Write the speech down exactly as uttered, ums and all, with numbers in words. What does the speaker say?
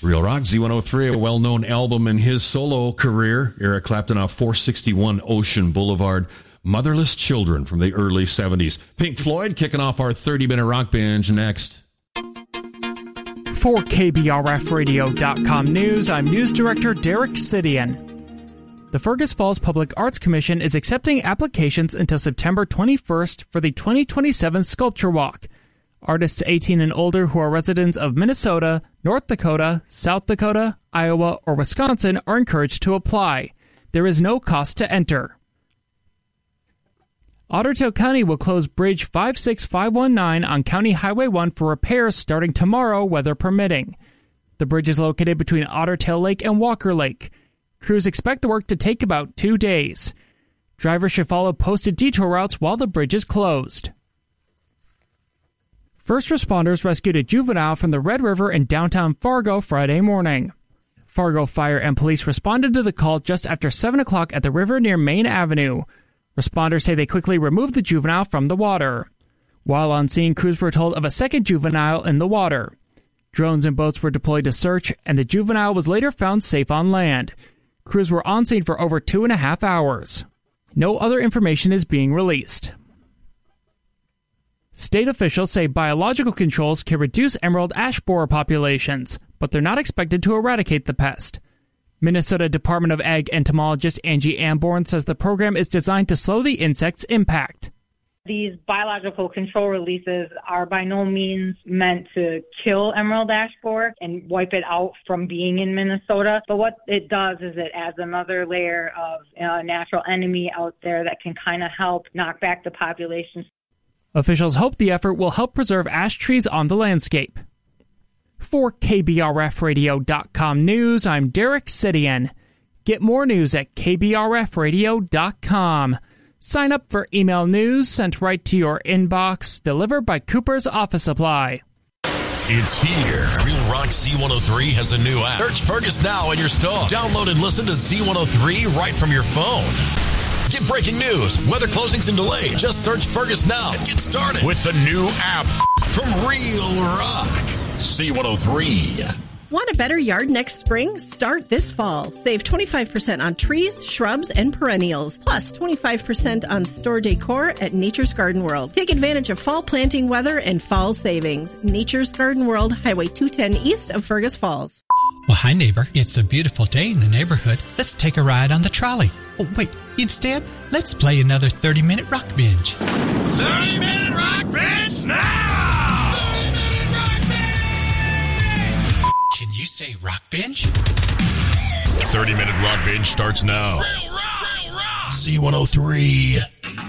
Real Rock, Z one oh three, a well-known album in his solo career. Eric Clapton off four sixty-one Ocean Boulevard. Motherless Children from the early seventies. Pink Floyd kicking off our thirty-minute rock binge next. For K B R F radio dot com News, I'm News Director Derek Sidian. The Fergus Falls Public Arts Commission is accepting applications until September twenty-first for the twenty twenty-seven Sculpture Walk. Artists eighteen and older who are residents of Minnesota, North Dakota, South Dakota, Iowa, or Wisconsin are encouraged to apply. There is no cost to enter. Otter Tail County will close Bridge five six five one nine on County Highway one for repairs starting tomorrow, weather permitting. The bridge is located between Otter Tail Lake and Walker Lake. Crews expect the work to take about two days. Drivers should follow posted detour routes while the bridge is closed. First responders rescued a juvenile from the Red River in downtown Fargo Friday morning. Fargo Fire and Police responded to the call just after seven o'clock at the river near Main Avenue. Responders say they quickly removed the juvenile from the water. While on scene, crews were told of a second juvenile in the water. Drones and boats were deployed to search, and the juvenile was later found safe on land. Crews were on scene for over two and a half hours. No other information is being released. State officials say biological controls can reduce emerald ash borer populations, but they're not expected to eradicate the pest. Minnesota Department of Ag entomologist Angie Amborn says the program is designed to slow the insect's impact. These biological control releases are by no means meant to kill emerald ash borer and wipe it out from being in Minnesota. But what it does is it adds another layer of a natural enemy out there that can kind of help knock back the population. Officials hope the effort will help preserve ash trees on the landscape. For K B R F radio dot com News, I'm Derek Sidian. Get more news at K B R F radio dot com. Sign up for email news sent right to your inbox, delivered by Cooper's Office Supply. It's here. Real Rock Z one oh three has a new app. Search Fergus now in your store. Download and listen to Z one oh three right from your phone. Get breaking news, weather closings and delays. Just search Fergus now and get started with the new app from Real Rock Z one oh three. Want a better yard next spring? Start this fall. Save twenty-five percent on trees, shrubs, and perennials, plus twenty-five percent on store decor at Nature's Garden World. Take advantage of fall planting weather and fall savings. Nature's Garden World, Highway two ten east of Fergus Falls. Well, hi, neighbor. It's a beautiful day in the neighborhood. Let's take a ride on the trolley. Oh, wait. Instead, let's play another thirty-minute rock binge. thirty-minute rock binge now! thirty-minute rock binge! Can you say rock binge? thirty-minute rock binge starts now. Real rock, real rock. Z one oh three.